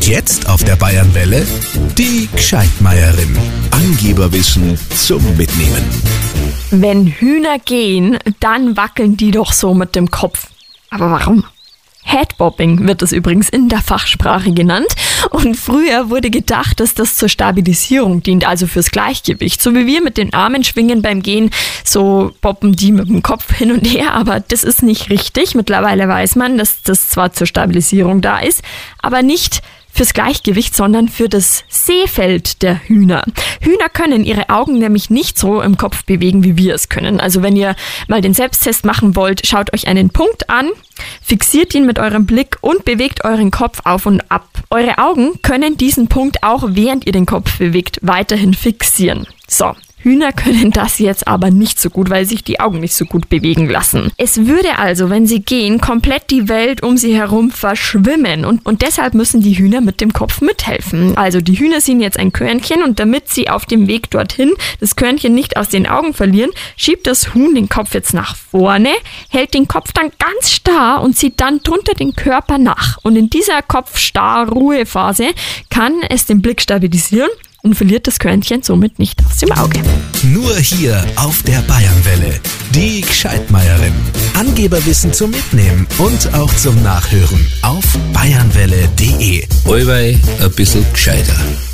Und jetzt auf der Bayernwelle die Gscheitmeierin. Angeberwissen zum Mitnehmen. Wenn Hühner gehen, dann wackeln die doch so mit dem Kopf. Aber warum? Headbobbing wird das übrigens in der Fachsprache genannt. Und früher wurde gedacht, dass das zur Stabilisierung dient, also fürs Gleichgewicht. So wie wir mit den Armen schwingen beim Gehen, so boppen die mit dem Kopf hin und her. Aber das ist nicht richtig. Mittlerweile weiß man, dass das zwar zur Stabilisierung da ist, aber nicht fürs Gleichgewicht, sondern für das Sehfeld der Hühner. Hühner können ihre Augen nämlich nicht so im Kopf bewegen, wie wir es können. Also wenn ihr mal den Selbsttest machen wollt, schaut euch einen Punkt an, fixiert ihn mit eurem Blick und bewegt euren Kopf auf und ab. Eure Augen können diesen Punkt auch, während ihr den Kopf bewegt, weiterhin fixieren. So. Hühner können das jetzt aber nicht so gut, weil sich die Augen nicht so gut bewegen lassen. Es würde also, wenn sie gehen, komplett die Welt um sie herum verschwimmen. Und deshalb müssen die Hühner mit dem Kopf mithelfen. Also die Hühner sehen jetzt ein Körnchen und damit sie auf dem Weg dorthin das Körnchen nicht aus den Augen verlieren, schiebt das Huhn den Kopf jetzt nach vorne, hält den Kopf dann ganz starr und zieht dann drunter den Körper nach. Und in dieser Kopfstarr-Ruhephase kann es den Blick stabilisieren und verliert das Körnchen somit nicht aus dem Auge. Nur hier auf der Bayernwelle. Die Gscheitmeierin. Angeberwissen zum Mitnehmen und auch zum Nachhören auf bayernwelle.de. Allweil ein bisschen gescheiter.